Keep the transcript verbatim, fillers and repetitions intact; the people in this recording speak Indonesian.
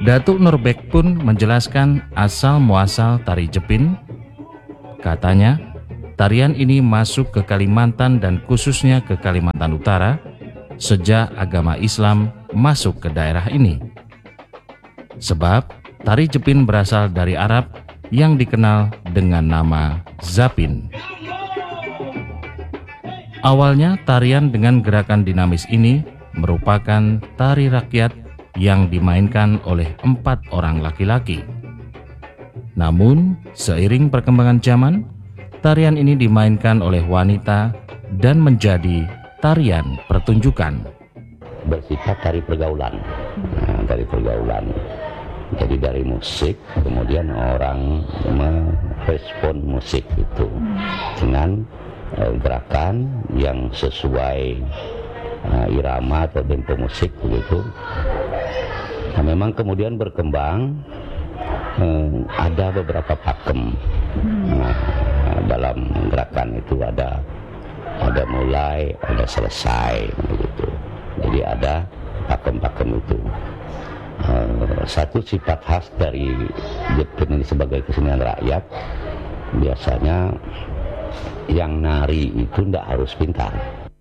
Datuk Nurbek pun menjelaskan asal-muasal tari Jepin. Katanya, tarian ini masuk ke Kalimantan dan khususnya ke Kalimantan Utara sejak agama Islam masuk ke daerah ini. Sebab tari Jepin berasal dari Arab yang dikenal dengan nama Zapin. Awalnya tarian dengan gerakan dinamis ini merupakan tari rakyat yang dimainkan oleh empat orang laki-laki. Namun, seiring perkembangan zaman, tarian ini dimainkan oleh wanita dan menjadi tarian pertunjukan. Bersifat tari pergaulan, nah, tari pergaulan. Jadi dari musik, kemudian orang merespon musik itu dengan uh, gerakan yang sesuai uh, irama atau tempo musik begitu. Nah, memang kemudian berkembang, uh, ada beberapa pakem. Nah, dalam gerakan itu ada ada mulai, ada selesai begitu. Jadi ada pakem-pakem itu. Uh, satu sifat khas dari Jepun ini sebagai kesenian rakyat, biasanya yang nari itu tidak harus pintar.